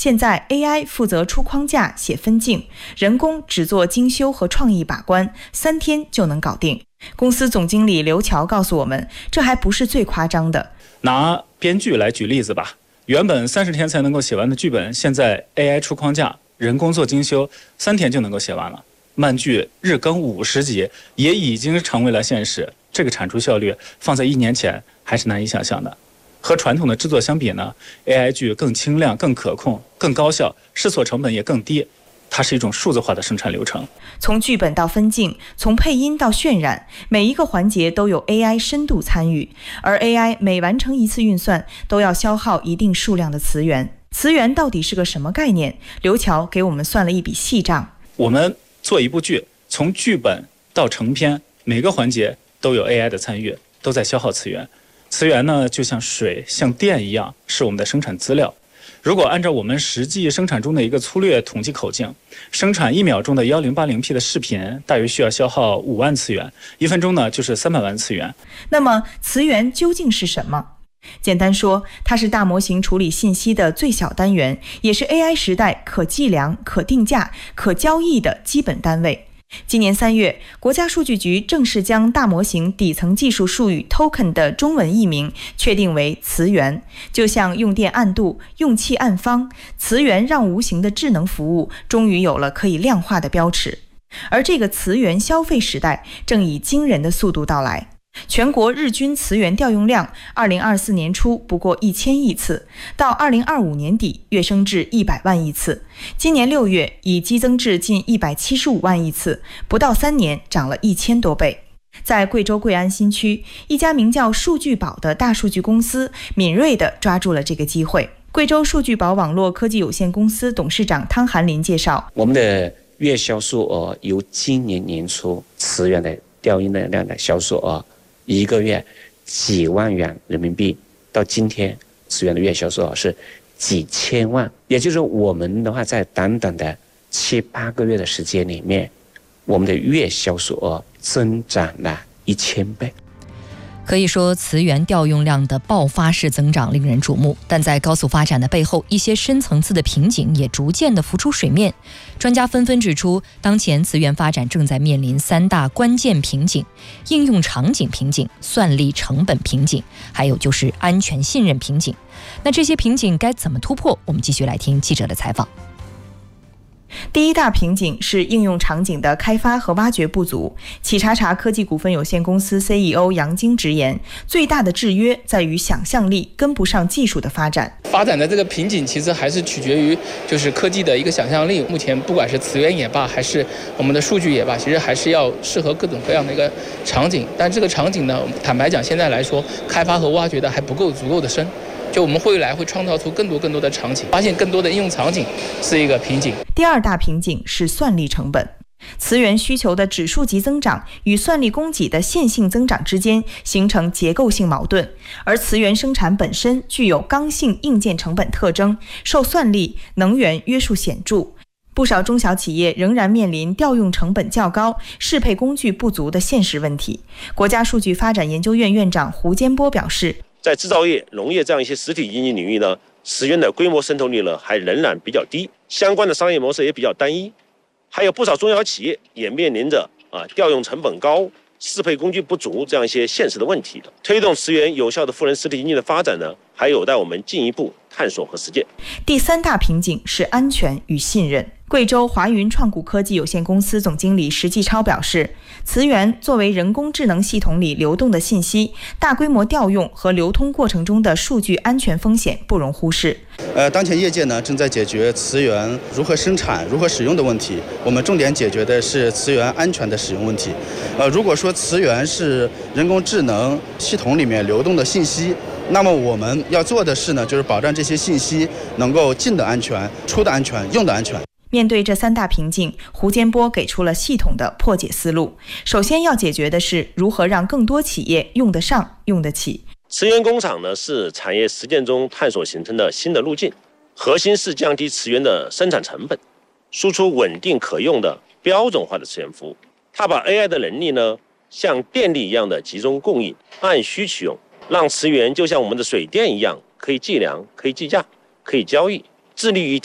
现在 AI 负责出框架、写分镜，人工只做精修和创意把关，3天就能搞定。公司总经理刘乔告诉我们，这还不是最夸张的。 拿编剧来举例子吧，原本30天才能够写完的剧本，现在 AI 出框架，人工做精修，3天就能够写完了。漫剧日更50集也已经成为了现实，这个产出效率放在1年前还是难以想象的。和传统的制作相比呢 ，AI 剧更轻量、更可控、更高效，试错成本也更低。它是一种数字化的生产流程， 从剧本到分镜，从配音到渲染，每一个环节都有 AI 深度参与。而 AI 每完成一次运算，都要消耗一定数量的词源。词源到底是个什么概念？刘乔给我们算了一笔细账。 我们做一部剧，从剧本到成片，每个环节都有 AI 的参与，都在消耗词源。词源呢，就像水、像电一样，是我们的生产资料。如果按照我们实际生产中的一个粗略统计口径，生产1秒钟的 1080P 的视频，大约需要消耗5万词源，1分钟呢就是300万词源。 那么词源究竟是什么？简单说，它是大模型处理信息的最小单元，也是 AI 时代可计量、可定价、可交易的基本单位。今年3月，国家数据局正式将大模型底层技术术语 token 的中文译名确定为词源。就像用电按度、用气按方，词源让无形的智能服务终于有了可以量化的标尺。而这个词源消费时代正以惊人的速度到来。全国日均词源调用量2024年初不过1000亿次，到2025年底跃升至100万亿次，今年6月已激增至近175万亿次，不到3年涨了1000多倍。在贵州贵安新区，一家名叫数据宝的大数据公司敏锐地抓住了这个机会。贵州数据宝网络科技有限公司董事长汤寒林介绍， 我们的月销售额由今年年初词源的调用量的销售额1个月几万元人民币，到今天词源的月销售额是几千万，也就是我们的话，在短短的7、8个月的时间里面，我们的月销售额增长了1000倍。 可以说，词源调用量的爆发式增长令人瞩目，但在高速发展的背后，一些深层次的瓶颈也逐渐地浮出水面。专家纷纷指出，当前词源发展正在面临3大关键瓶颈：应用场景瓶颈、算力成本瓶颈，还有就是安全信任瓶颈。那这些瓶颈该怎么突破？我们继续来听记者的采访。 第一大瓶颈是应用场景的开发和挖掘不足。企查查科技股份有限公司 CEO 杨晶直言，最大的制约在于想象力跟不上技术的发展。 发展的这个瓶颈其实还是取决于就是科技的一个想象力。目前不管是词源也罢，还是我们的数据也罢，其实还是要适合各种各样的一个场景。但这个场景呢，坦白讲，现在来说开发和挖掘的还不够足够的深。就我们未来会创造出更多的场景，发现更多的应用场景是一个瓶颈。 第二大瓶颈是算力成本。词源需求的指数级增长与算力供给的线性增长之间形成结构性矛盾，而词源生产本身具有刚性硬件成本特征，受算力、能源约束显著。不少中小企业仍然面临调用成本较高、适配工具不足的现实问题。国家数据发展研究院院长胡坚波表示， 在制造业、农业这样一些实体经济领域呢，词源的规模渗透率呢还仍然比较低，相关的商业模式也比较单一，还有不少中小企业也面临着调用成本高、适配工具不足这样一些现实的问题。推动词源有效的赋能实体经济的发展呢，还有待我们进一步探索和实践。 第三大瓶颈是安全与信任。贵州华云创股科技有限公司总经理石继超表示，词源作为人工智能系统里流动的信息，大规模调用和流通过程中的数据安全风险不容忽视。 当前业界呢正在解决词源如何生产、如何使用的问题，我们重点解决的是词源安全的使用问题。如果说词源是人工智能系统里面流动的信息，那么我们要做的是呢，就是保障这些信息能够进的安全、出的安全、用的安全。 面对这三大瓶颈，胡坚波给出了系统的破解思路。首先要解决的是如何让更多企业用得上、用得起。 词源工厂呢是产业实践中探索形成的新的路径，核心是降低词源的生产成本，输出稳定可用的标准化的词源服务。它把 AI 的能力呢像电力一样的集中供应，按需取用，让词源就像我们的水电一样，可以计量、可以计价、可以交易，致力于